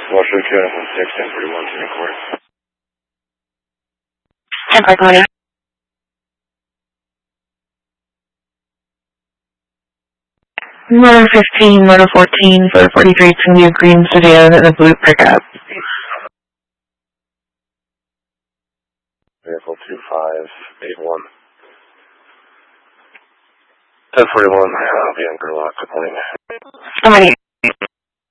Washington 216, 1041 to record. 10 Park 15, Motor 14, for 43 to New Green Sedan and a blue pickup. Vehicle 2581. 1041, I'll be on Gerlach, good morning. How many?